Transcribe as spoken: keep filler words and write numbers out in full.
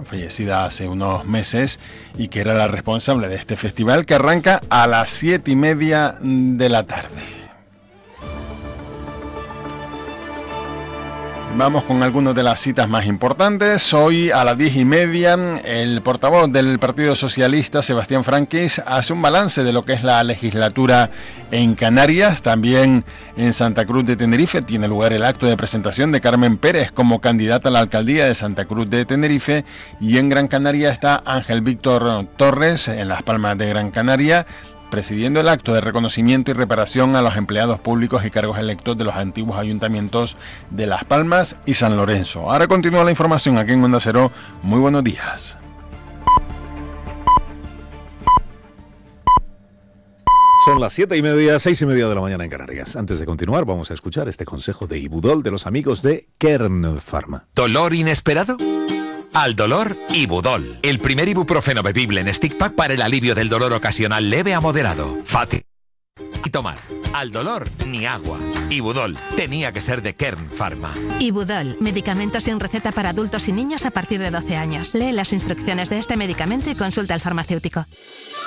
fallecida hace unos meses y que era la responsable de este festival que arranca a las siete y media de la tarde. Vamos con algunas de las citas más importantes. Hoy a las diez y media, el portavoz del Partido Socialista, Sebastián Franquis, hace un balance de lo que es la legislatura en Canarias. También en Santa Cruz de Tenerife tiene lugar el acto de presentación de Carmen Pérez como candidata a la alcaldía de Santa Cruz de Tenerife. Y en Gran Canaria está Ángel Víctor Torres, en Las Palmas de Gran Canaria, presidiendo el acto de reconocimiento y reparación a los empleados públicos y cargos electos de los antiguos ayuntamientos de Las Palmas y San Lorenzo. Ahora continúa la información aquí en Onda Cero. Muy buenos días. Son las siete y media, seis y media de la mañana en Canarias. Antes de continuar, vamos a escuchar este consejo de Ibudol de los amigos de Kern Pharma. ¿Dolor inesperado? Al dolor, Ibudol. El primer ibuprofeno bebible en stick pack para el alivio del dolor ocasional leve a moderado. Fácil. Y tomar. Al dolor, ni agua. Ibudol. Tenía que ser de Kern Pharma. Ibudol. Medicamento sin receta para adultos y niños a partir de doce años. Lee las instrucciones de este medicamento y consulta al farmacéutico.